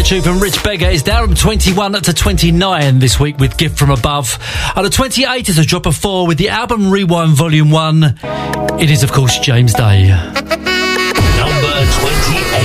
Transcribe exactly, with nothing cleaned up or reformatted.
tune from Rich Beggar. It's down from twenty-one to twenty-nine this week with Gift From Above. And the twenty-eight is a drop of four with the album Rewind Volume one. It is, of course, James Day.